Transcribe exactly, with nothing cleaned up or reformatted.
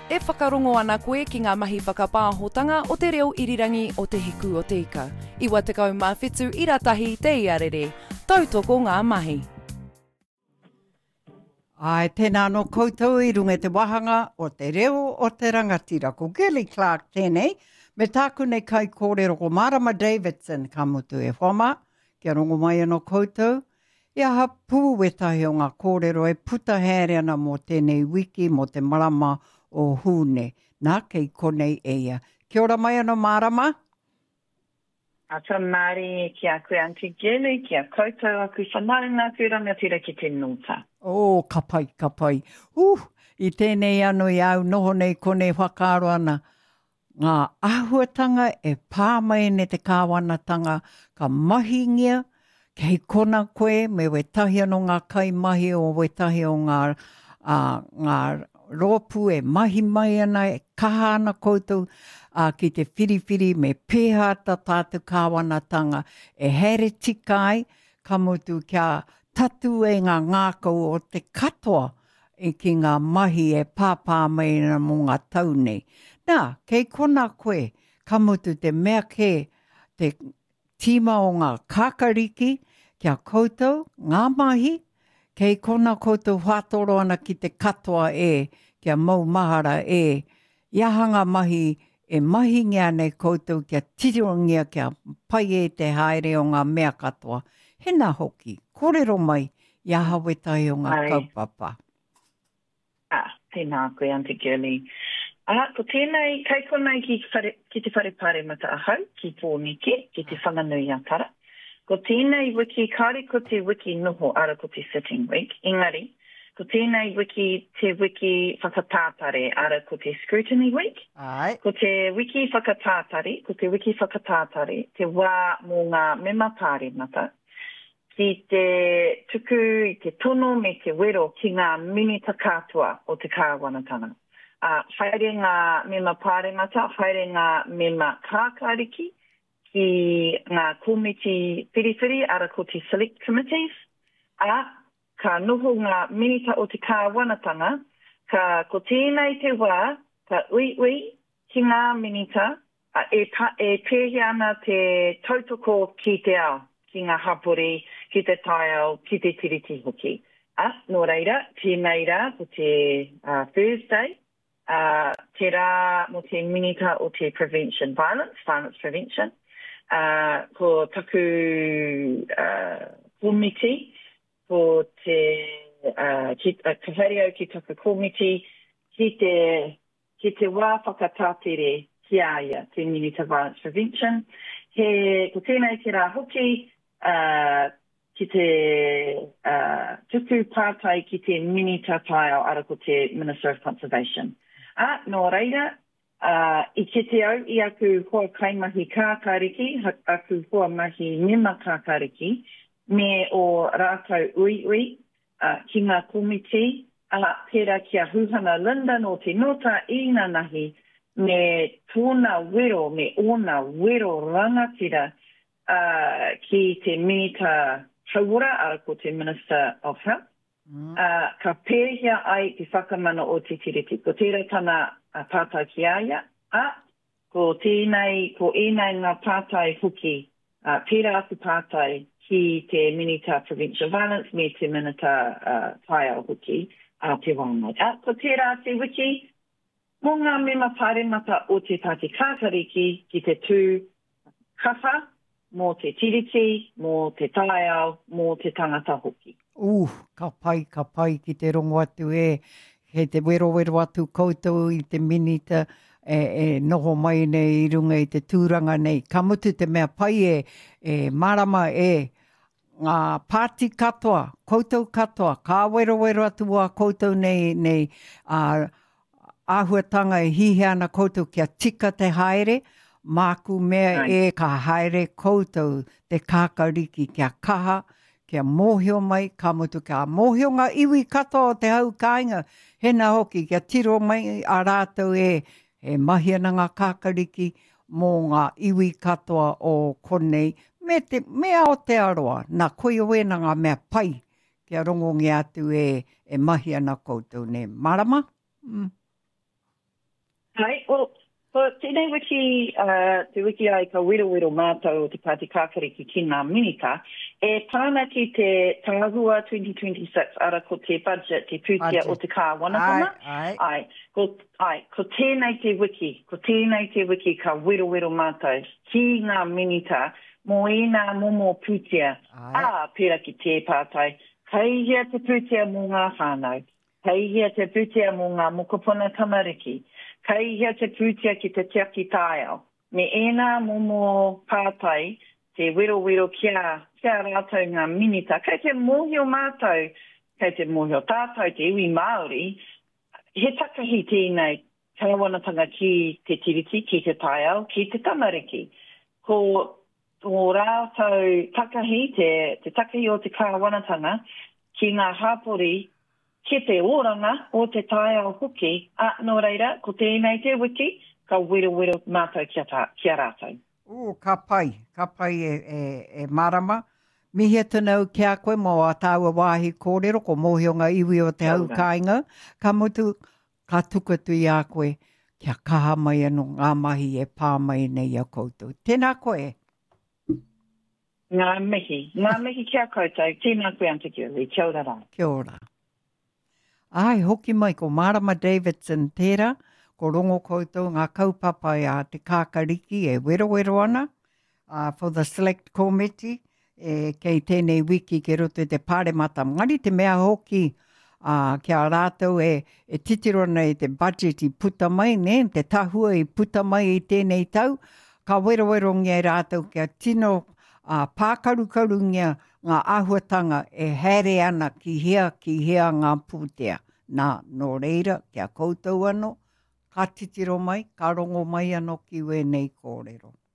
E whakarongo ana koe ki ngā mahi whakapāhotanga o te reo irirangi o te hiku o te ika. Iwa te kau mā whetū i ratahi te iarere. Tautoko ngā mahi. Ai, tēnā no koutou i runga te wahanga o te reo o te rangatira. Ko Kelly Clark tēnei, me tāku nei kai kōrero ko Marama Davidson ka mutu e whama, kia rongo mai anō koutou. Ia ha pūwetahi o ngā kōrero e puta here ana mō tēnei wiki mō te marama o hūne. Nā kei konei eia. Kia ora mai anō Marama. Ata Māori kia koe Aunty Kelly, kia koutou aku whanaunga ku rangatira ki te nota. O, oh, ka pai, ka pai. Uh, I tēnei anō i au noho nei konei whakaaro ana. Ngā āhuatanga e pāmai ne te kāwanatanga ka mahingia, kei kona koe me wetahi anō ngā kaimahi o wetahi o ngā, uh, ngā rōpu e mahi mai ana, e kaha ana koutou uh, ki te whiriwhiri me pēha ta tātu kāwanatanga e here tikai ka mutu kia tatu e ngā ngākau o te katoa e ki ngā mahi e pāpā mai na mō ngā taunei. Nā, kei kona koe, ka mutu te mea ke, te tima o ngā kākariki, kia koutou, ngā mahi, kei kona koutou whātoro ana ki te katoa e, kia maumahara e, iahanga mahi e mahi ngā nei koutou kia titirongia kia pai e te haere o ngā mea katoa. Hena hoki, kōrero mai, iaha wetahi o ngā Ai. kaupapa. Ah, tēnā koe Aunty Kelly. Ah, ko tēnei, kai konei ki, whare, ki te wharepare mata ahau, ki pōnike, ki te whanganui atara. Ko tēnei wiki, kāre ko te wiki noho ara ko te sitting week, engari, ko tēnei wiki, te wiki whakatātare ara ko te scrutiny week. Ai. Ko te wiki whakatātare, ko te wiki whakatātare, te wā mō ngā mema pāre mata, ki te tuku, i te tono me te wero ki ngā minita kātua o te kāwanatanga. Uh, whaere ngā mema pāre mata, whaere ngā mema kākāriki, ki ngā komiti whiriwhiri ara ko te select committees, a ka noho ngā minita o te kāwanatanga, ka ko tēnei te wā, ka ui ui ki ngā minita, a e, pa, e pēhi ana te tautoko ki te ao, ki ngā hapori, ki te taiao, ki te tiriti hoki. A, nō reira, tēnei rā, ko te uh, Thursday, uh, te rā mo te minita o te prevention violence, violence prevention, uh, ko taku uh, komiti, ko te uh, ki, uh, kawhario ki taku komiti, ki te, ki te wā whakatātere ki aia, te minita violence prevention. He, ko tēnei te rā hoki, uh, ki te uh, tuku pātai ki te minita tāo ara ko te Minister of Conservation. A, nō reira, uh, i ke te au i aku hoa kaimahi kākāriki, aku hoa mahi mema kākāriki, me o rātou ui ui, uh, ki ngā komiti, a pera kia huhana Linda no te nota i ngā nahi, me tōna wero, me ona wero rangatira, uh, ki te minita hauora ara ko te Minister of Health. Mm. Uh, ka pēhia ai te whakamana o te tiriti. Ko tērā tana uh, pātai ki aia, a ko tēnei, ko ēnei ngā pātai huki, uh, pērā atu pātai ki te minita provincial violence, me te minita uh, taiao huki, a uh, te wāngai. A ko tērā te wiki, mō ngā mema pāremata o te tāti kākariki ki te tū kawha, mō te tiriti, mō te taiao, mō te tangata hoki. Uh, ka pai, ka pai ki te rongo atu e, he te wero wero atu koutou i te minita, e, e noho mai nei i runga i te tūranga nei. Ka mutu te mea pai e, e marama e, ngā pāti katoa, koutou katoa, ka wero wero atu a koutou nei, nei uh, āhuatanga e hihe ana koutou kia tika te haere, māku mea Ai. e ka haere koutou te kākariki kia kaha, kia mōhio mai, ka mutu kia mōhio ngā iwi katoa o te hau kāinga, hena hoki, kia tiro mai a rātou e, e mahi ana ngā kākariki mō ngā iwi katoa o konei, me, te, mea o te aroa, nā koe oe na ngā mea pai, kia rongongi atu e, e mahi ana koutou ne. Marama? Mm. Hai, well, ko tēnei wiki, uh, te wiki ai ka wero wero mātou o te Pāti Kākariki ki ngā minita, e pāna ki te tāhua twenty twenty-six, ara ko te budget, te pūtia o te kāwanatanga. Ai, ai. Ai, ko, ai, ko tēnei te wiki, ko tēnei te wiki ka wero wero mātou ki ngā minita, mō i ngā momo pūtia, a pera ki te pātai, kei hia te pūtia mō ngā whānau, kei hia te pūtia mō ngā mokopuna tamariki, kei hia te pūtia ki te tiaki tāiao. Me ena momo pātai, te wero wero kia, kia rātou ngā minita, kei te mōhio mātou, kei te mōhio tātou, te iwi Māori, he takahi tēnei kāwanatanga ki te tiriti, ki te tāiao, ki te tamariki. Ko o rātou takahi, te, te takahi o te kāwanatanga, ki ngā hāpori, ki te oranga o te tāiao hoki, a no reira, ko tēnei te wiki, ka wero wero mātou kia, tā, kia rātou. O, ka pai, ka pai e, e, e marama. Mihia tēnau kia koe mō a tāua wāhi kōrero, ko mōhionga iwi o te hau kāinga. Ka mutu, ka tukatu i a koe, kia kaha mai anō ngā mahi e pā mai nei a koutou. Tēnā koe. Ngā mihi, ngā mihi kia koutou, tēnā koe antikiuri, kia ora rā. Kia ora. Ai, hoki mai ko Marama Davidson tērā, ko rongo koutou ngā kaupapa a te kākariki e wero wero ana, uh, for the select committee, e kei tēnei wiki ke roto te pāremata. Ngari te mea hoki uh, kia rātou e, e titiro nei te budget i puta mai, ne? Te tahua i puta mai i tēnei tau, ka wero wero ngia rātou kia tino Uh, pākarukaru ngia ngā āhuatanga e here ana ki hea ki hea ngā pūtea. Nā, no reira, kia koutou anō, ka titiro mai, ka rongo mai anō ki wēnei kōrero.